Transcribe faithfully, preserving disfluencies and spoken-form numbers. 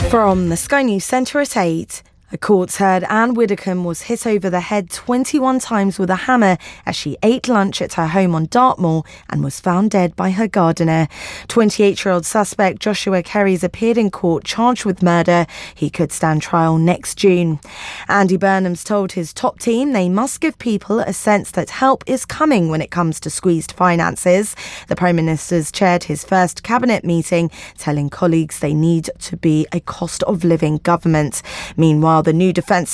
From the Sky News Centre at eight. A court heard Anne Widdecombe was hit over the head twenty-one times with a hammer as she ate lunch at her home on Dartmoor and was found dead by her gardener. twenty-eight-year-old suspect Joshua Kerry's appeared in court charged with murder. He could stand trial next June. Andy Burnham's told his top team they must give people a sense that help is coming when it comes to squeezed finances. The Prime Minister's chaired his first cabinet meeting, telling colleagues they need to be a cost of living government. Meanwhile, the new Defence